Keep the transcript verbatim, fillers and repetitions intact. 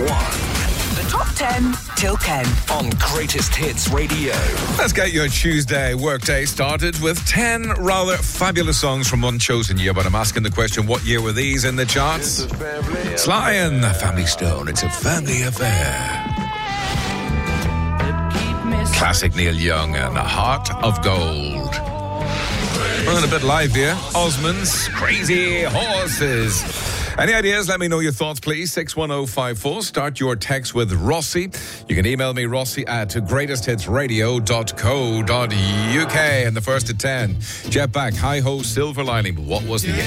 one. The top ten till ten On Greatest Hits Radio. Let's get your Tuesday workday started with ten rather fabulous songs from one chosen year. But I'm asking the question, what year were these in the charts? Sly and Family Stone, It's a Family Affair. Classic Neil Young and A Heart of Gold. Running a bit live here. Osmonds, Crazy Horses. Any ideas? Let me know your thoughts, please. six one oh five four. Start your text with Rossi. You can email me, Rossi, at greatest hits radio dot co dot uk. And the first at ten, Jet Back, Hi Ho, Silver Lining. What was the